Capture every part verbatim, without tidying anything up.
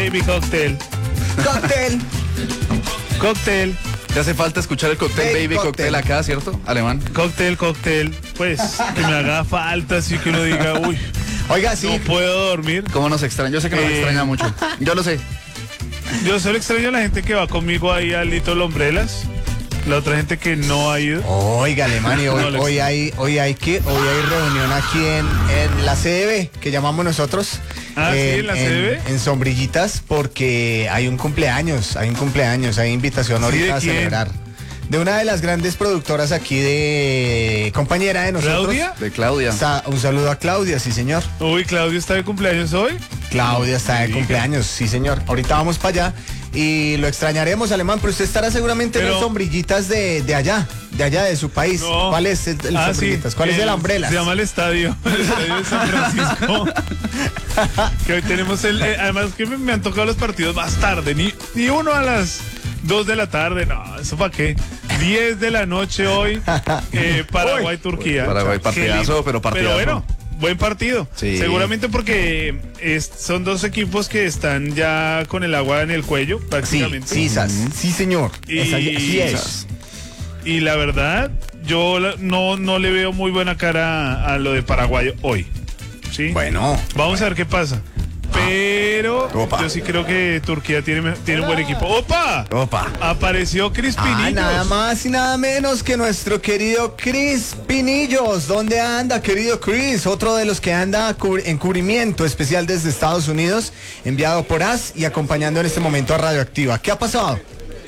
Baby Cocktail. Cóctel. Cóctel. Te hace falta escuchar el cóctel Baby Baby Cocktail. Cocktail acá, ¿cierto? Alemán. Cóctel, cóctel. Pues, que me haga falta, así que uno diga, uy, Oiga, sí. no puedo dormir. ¿Cómo nos extraña? Yo sé que nos Eh. extraña mucho. Yo lo sé. Yo solo extraño a la gente que va conmigo ahí a Little Umbrellas. La otra gente que no ha ido. Oiga, Alemania, hoy, No, Alex. hoy hay, hoy hay que, hoy hay reunión aquí en, en la C D B, que llamamos nosotros. Ah, sí, en la C D B. En Sombrillitas, porque hay un cumpleaños, hay un cumpleaños, hay invitación ¿Sí, ahorita de a quién? celebrar. De una de las grandes productoras aquí de compañera de nosotros. ¿Claudia? De Claudia. Sa- un saludo a Claudia, sí señor. Uy, Claudio está de cumpleaños hoy. Claudia está de Sí, cumpleaños, sí señor. Ahorita vamos para allá y lo extrañaremos, Alemán, pero usted estará seguramente en Pero- el Sombrillitas de, de allá, de allá de su país. No. ¿Cuál es el, el Ah, Sombrillitas? sí, ¿Cuál es el eh, Umbrellas? Se llama el estadio, el estadio de San Francisco. Que hoy tenemos el. eh, además que me, me han tocado los partidos más tarde, ni, ni uno a las dos de la tarde, no, eso para qué. diez de la noche hoy, eh, Paraguay-Turquía. Paraguay, Qué partidazo, lindo. pero partidazo. Pero bueno, buen partido. Sí. Seguramente porque es- son dos equipos que están ya con el agua en el cuello, Sí, prácticamente. sí, sas, sí señor. Y- Esa- sí es. Sas. Y la verdad, yo la- no, no le veo muy buena cara a, a lo de Paraguay hoy. ¿Sí? Bueno, Vamos a ver qué pasa. Pero Opa. yo sí creo que Turquía tiene, me- tiene un buen equipo. ¡Opa! opa. Apareció Crispinillos. Ah, nada más y nada menos que nuestro querido Chris Pinillos. ¿Dónde anda, querido Chris? Otro de los que anda cubri- en cubrimiento especial desde Estados Unidos, enviado por A S y acompañando en este momento a Radioactiva. ¿Qué ha pasado?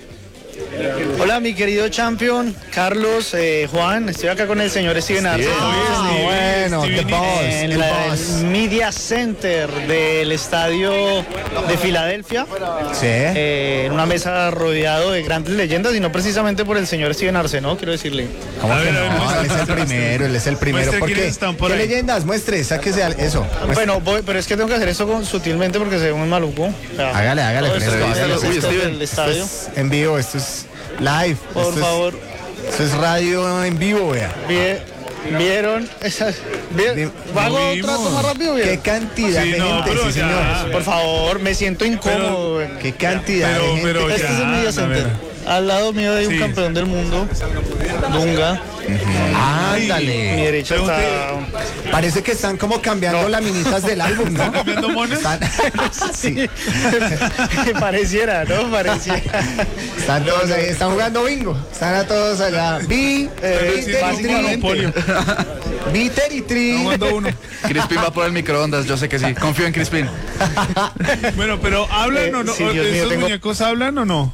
Hola, mi querido champion, Carlos, eh, Juan, estoy acá con el señor Steven Arce. Ah, Stevie, bueno, Stevie the boss, En el la- boss. el Media Center del estadio de Filadelfia, Sí. eh, en una mesa rodeado de grandes leyendas y no precisamente por el señor Steven Arce, ¿no? Quiero decirle. ¿Cómo A que ver, a ver, no? muestra, Él es el muestra, primero, él es el primero. Muestre ¿Por quiénes qué? están por ¿Qué ahí. leyendas? Muestre, sáquese al- eso. Muestre. Bueno, voy, pero es que tengo que hacer esto con- sutilmente porque se ve muy maluco. O sea, Hágale, hágale, todo esto Fresco, es hágale. el Uy, resto Steven, del Esto estadio. es en vivo, esto es live. Por esto es- favor, Esto es radio en vivo, vea. vie- ¿vieron? Esa, vie- Vi- ¿Hago no otra vimos. toma rápido? bien? Qué cantidad Sí, de no, gente, pero sí, ya. señor. Por favor, me siento incómodo. güey. Qué cantidad Pero- de gente. pero- Este ya, es el Media a Center. ver. Al lado mío hay un Sí. campeón del mundo, Dunga. Mi Ándale. derecha está... Parece que están como cambiando laminitas del álbum, ¿no? cambiando monas? Están, sí, Pareciera, ¿no? Pareciera. están todos ahí, están jugando bingo. Están a todos allá. Bi, Eh, bi, sí, teri, básicamente. tri. Bi, teri, tri. Jugando uno. Crispin va por el microondas, yo sé que sí. Confío en Crispin. Bueno, pero ¿hablan Eh, o no? sí, Dios mío, ¿Esos tengo- muñecos hablan o no?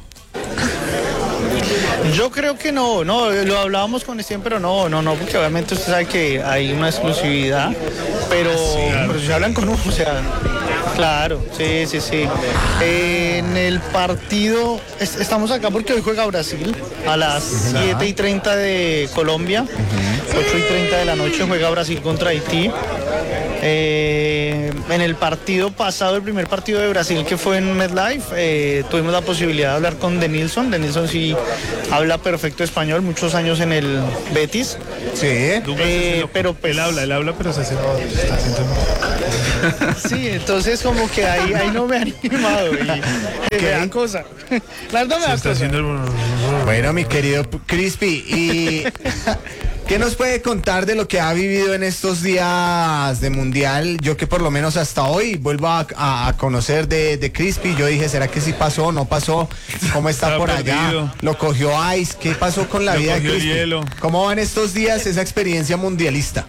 Yo creo que no, no, lo hablábamos con Steven, pero no, no, no, porque obviamente usted sabe que hay una exclusividad, pero, pero si hablan con uno, o sea, claro, sí, sí, sí. En el partido, es- estamos acá porque hoy juega Brasil a las siete y treinta de Colombia, ocho y treinta de la noche juega Brasil contra Haití. Eh, en el partido pasado, el primer partido de Brasil que fue en MetLife, eh, tuvimos la posibilidad de hablar con Denilson. Denilson sí habla perfecto español, muchos años en el Betis. Sí. Douglas Eh, es el loco. pero pues- Él habla, él habla, pero se hace... está haciendo- Sí, entonces como que ahí, ahí no me ha animado. Y, me da cosa. La verdad me se da está cosa. haciendo el... Bueno, mi querido Crispy, ¿y qué nos puede contar de lo que ha vivido en estos días de Mundial? Yo que por lo menos hasta hoy vuelvo a, a- a conocer de, de Crispy. Yo dije, ¿será que sí pasó, no pasó? ¿Cómo está Está por perdido. allá? ¿Lo cogió Ice? ¿Qué pasó con la Lo vida de cogió Crispy? hielo. ¿Cómo van estos días esa experiencia mundialista?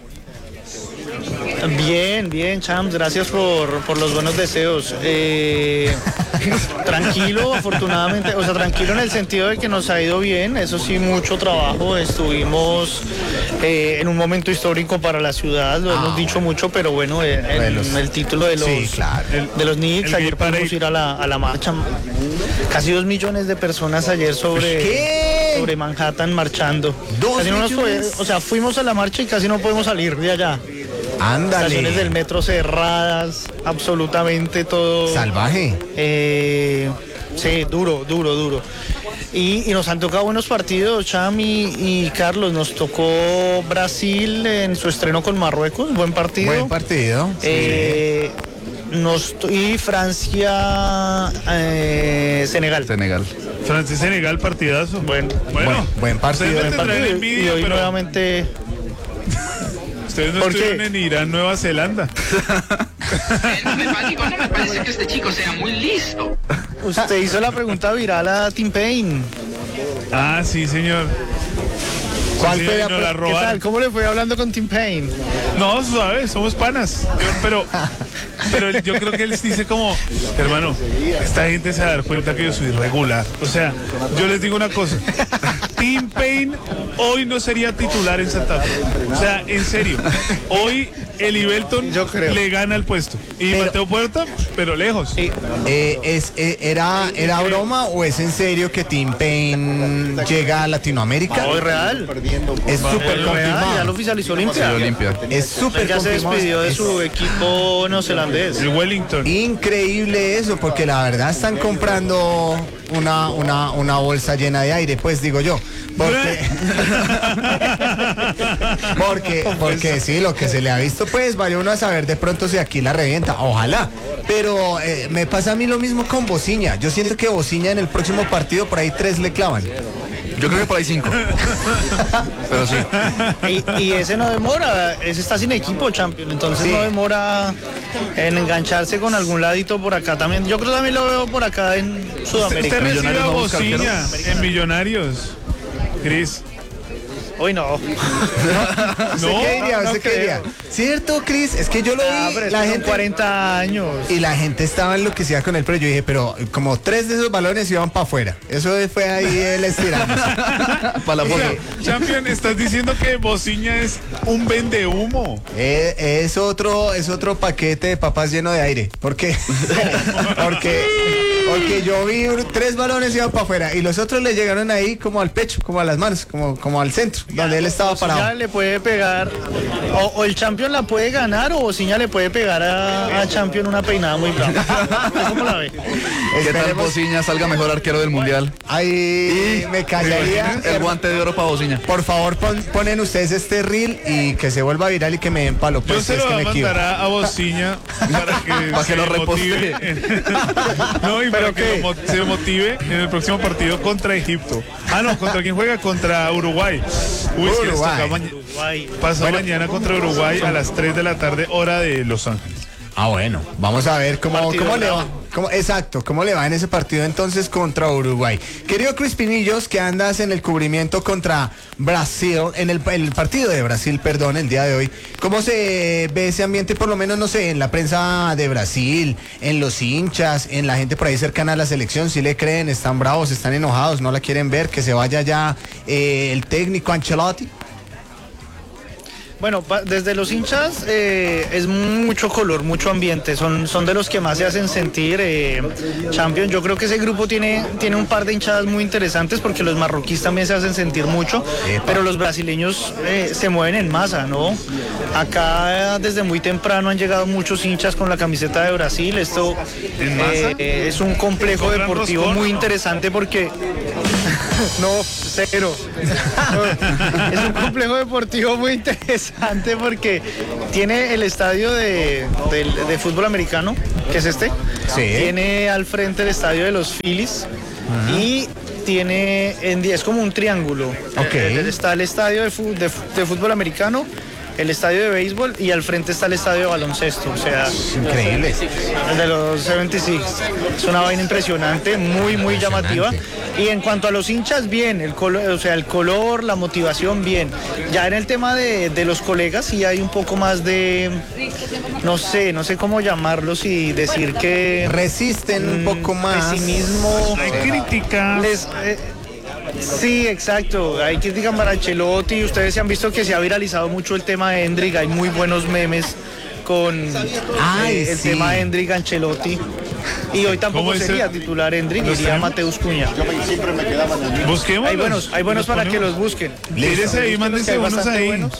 Bien, bien, Champs, gracias por, por los buenos deseos. Eh, tranquilo, afortunadamente, o sea, tranquilo en el sentido de que nos ha ido bien, eso sí, mucho trabajo. Estuvimos eh, en un momento histórico para la ciudad, lo hemos dicho mucho, pero bueno, en, en De los- el título de los, Sí, claro. de los Knicks, el ayer Gay Parade. pudimos ir a la, a la marcha. Casi dos millones de personas ayer sobre, ¿Qué? sobre Manhattan marchando. ¿Dos Casi no nos millones? podemos- o sea, fuimos a la marcha y casi no podemos salir de allá. Estaciones del Ándale. metro cerradas, absolutamente todo. Salvaje. Eh, sí, duro, duro, duro. Y, y nos han tocado buenos partidos, Cham y, y Carlos. Nos tocó Brasil en su estreno con Marruecos, buen partido. Buen partido. Eh, nos, y Francia, eh, Senegal. Senegal. Francia-Senegal, partidazo. Bueno, Bueno, Buen- buen partido, ustedes me buen tendrán y, envidia, y hoy pero nuevamente. ustedes no ¿Por qué? estuvieron en Irán, Nueva Zelanda. Eh, no, me parece, no me parece que este chico sea muy listo. Usted hizo la pregunta viral a Tim Payne. Ah, sí, señor. ¿Cuál Sí, fue la nos la pre- ¿Qué tal? robaron. ¿Cómo le fue hablando con Tim Payne? No, suave, somos panas. Yo- pero, pero yo creo que él dice como, hermano, esta gente se va a dar cuenta que yo soy regular. O sea, yo les digo una cosa. Tim Payne hoy no sería titular en Santa Fe. O sea, en serio. Hoy Eli Belton Yo creo. le gana el puesto. Y Pero- Mateo Puerta, pero lejos. Sí. Eh, es, eh, era, ¿Era broma o es en serio que Tim Payne llega a Latinoamérica? Hoy real. Es súper Hoy real, ya lo confirmado. oficializó Sí, Olimpia. Olimpia. Es súper Él ya se confirmado. despidió de Es su equipo neozelandés. El Wellington. increíble eso, porque la verdad están comprando una, una, una bolsa llena de aire, pues digo yo. Porque, porque, porque sí, lo que se le ha visto, pues vaya uno a saber de pronto si aquí la revienta. Ojalá. Pero eh, me pasa a mí lo mismo con Bociña. Yo siento que Bociña en el próximo partido por ahí tres le clavan. Yo creo que por ahí cinco. Pero sí. Y, y ese no demora, ese está sin equipo, Champion, entonces Sí. no demora en engancharse con algún ladito por acá también. Yo creo que también lo veo por acá en Sudamérica. Usted recibe a Millonarios va a buscar Bociña arquero. en Millonarios. Cris. Uy, no. ¿Usted No, qué diría? no ¿Usted qué creo. diría? ¿Cierto, Cris? Es que yo lo Ah, vi, pero es la que son gente... cuarenta años. Y la gente estaba enloquecida con él, pero yo dije, pero como tres de esos balones iban para afuera. Eso fue ahí el estirándose. Para la O foto. sea, Champion, estás diciendo que Bociña es un vendehumo. Eh, es otro, es otro paquete de papas lleno de aire. ¿Por qué? porque, porque yo vi tres balones iban para afuera y los otros le llegaron ahí como al pecho, como a las manos, como, como al centro, donde él estaba Bociña parado. le puede pegar, o, o el Champion la puede ganar, o Bociña le puede pegar a, a Champion una peinada muy brava. ¿Cómo la ve? ¿Qué tal Esperemos- Bociña salga mejor arquero del mundial? Ahí me callaría. El guante de oro para Bociña. Por favor, pon- ponen ustedes este reel y que se vuelva viral y que me den palo. Yo Pues se es lo que voy me a equivoco. mandar a, a Bociña para que, Para que se lo motive. No, y para ¿Pero que qué? lo mo- se motive en el próximo partido contra Egipto. Ah, no, ¿contra quién juega? Contra Uruguay. Uy, es que les Uruguay. toca maña- Guay. pasa mañana contra Uruguay a las tres de la tarde, hora de Los Ángeles. Ah, bueno, vamos a ver cómo, Partido cómo le va. bravo. Cómo- exacto, cómo le va en ese partido entonces contra Uruguay. Querido Crispinillos, que andas en el cubrimiento contra Brasil, en el, el partido de Brasil, perdón, el día de hoy. ¿Cómo se ve ese ambiente, por lo menos, no sé, en la prensa de Brasil, en los hinchas, en la gente por ahí cercana a la selección? Si le creen, están bravos, están enojados, no la quieren ver, que se vaya ya eh, el técnico Ancelotti. Bueno, pa- desde los hinchas eh, es mucho color, mucho ambiente, son, son de los que más se hacen sentir. Eh, Champions, yo creo que ese grupo tiene, tiene un par de hinchadas muy interesantes porque los marroquíes también se hacen sentir mucho, Epa. pero los brasileños eh, se mueven en masa, ¿no? Acá eh, desde muy temprano han llegado muchos hinchas con la camiseta de Brasil, esto ¿En masa? eh, es un complejo ¿Cobran deportivo roscón, muy no? interesante porque... No, cero. No, es un complejo deportivo muy interesante porque tiene el estadio de, del- de fútbol americano, que es este. Sí. Tiene al frente el estadio de los Phillies y tiene, en, es como un triángulo. Ok. Eh, Está el estadio de, fu- de fu- de fútbol americano, el estadio de béisbol y al frente está el estadio de baloncesto. O sea, Increíble. el de los setenta y seis. Es una vaina impresionante, muy, muy llamativa. Y en cuanto a los hinchas, bien, el color, o sea, el color, la motivación, bien. Ya en el tema de, de los colegas, sí hay un poco más de, no sé, no sé cómo llamarlos y decir que Resisten un poco más. pesimismo. Hay críticas. Les, eh, sí, exacto. Hay críticas para Ancelotti. Ustedes se han visto que se ha viralizado mucho el tema de Hendrik. Hay muy buenos memes con Ay, eh, el sí. tema de Hendrik Ancelotti. Y hoy tampoco ¿Cómo es sería el- titular Hendrik, ¿Los iría tenemos? Mateus Cuña. Busquemos. Hay buenos, hay buenos para que los busquen. Tírese ahí, Que mándese hay unos bastante ahí. buenos.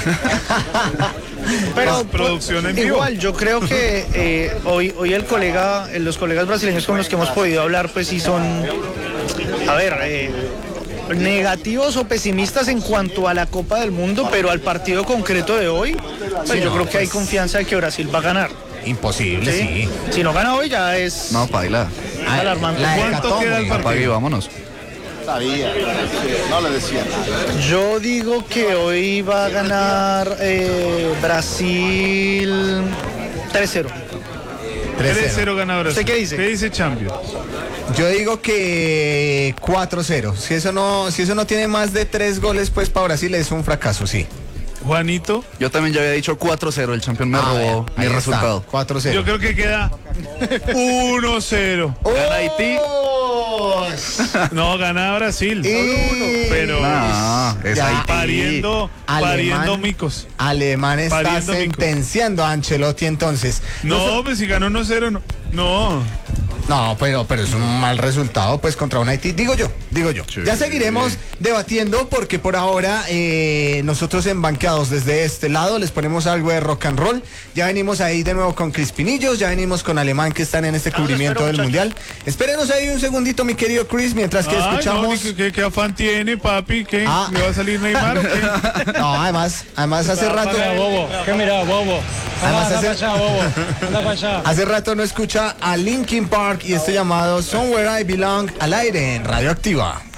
Pero Producción en pues, vivo. igual, yo creo que eh, hoy, hoy el colega, eh, los colegas brasileños con los que hemos podido hablar, pues sí son, a ver, eh, negativos o pesimistas en cuanto a la Copa del Mundo, pero al partido concreto de hoy, pues yo creo que hay confianza de que Brasil va a ganar. Imposible, sí. Si no gana hoy ya es No, paila. Ah, alarmante. la ¿Cuánto hecatombe. queda el partido? Apague y vámonos. No le decía nada. Yo digo que hoy va a ganar eh, Brasil tres cero. tres tres cero. cero ganadores. ¿Usted qué dice? ¿Qué dice Champions? Yo digo que cuatro cero. Si eso no, si eso no tiene más de tres goles, pues para Brasil es un fracaso, sí. Juanito, Yo también ya había dicho cuatro cero. El campeón me Ah, robó ahí mi está, resultado. cuatro cero. yo creo que queda uno cero. Gana Haití. No, gana Brasil. Y- Pero No, es Ya. Haití. pariendo, Alemán. pariendo micos. Alemán está Pariendo mico. sentenciando a Ancelotti entonces. No, pues si ganó uno cero, no. No. No, pero, pero es un mal resultado pues contra un Haití, digo yo, digo yo. Sí. Ya seguiremos debatiendo porque por ahora eh, nosotros en Banqueados desde este lado les ponemos algo de rock and roll. Ya venimos ahí de nuevo con Crispinillos, ya venimos con Alemán que están en este cubrimiento del Mundial. Espérenos ahí un segundito mi querido Chris mientras que Ay, escuchamos... no, ¿qué, qué, qué afán tiene, papi? ¿Qué? Ah. ¿Le va a salir Neymar o qué? No, además, además hace rato... bobo. ¿Qué mira, bobo? Además, Anda, anda hace- para allá, bobo. Anda para allá. Hace rato no escucha a Linkin Park y este llamado Somewhere I Belong al aire en Radioactiva.